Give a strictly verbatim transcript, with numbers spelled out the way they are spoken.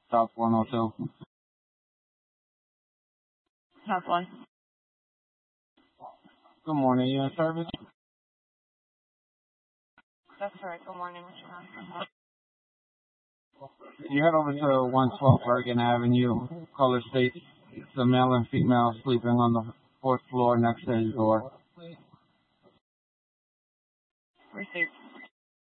South one oh two. South one. Good morning. You in service? That's correct. Good morning. What you want? You head over to one twelve Bergen Avenue, Color State. It's a male and female sleeping on the fourth floor next to his door. Received.